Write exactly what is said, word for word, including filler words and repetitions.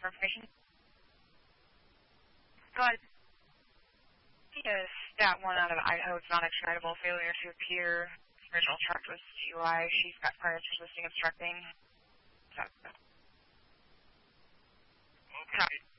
for information. Go ahead. Yes, stat one out of Idaho. It's not extraditable. Failure to appear. Original charge was D U I. She's got priors resisting obstructing. So, Okay.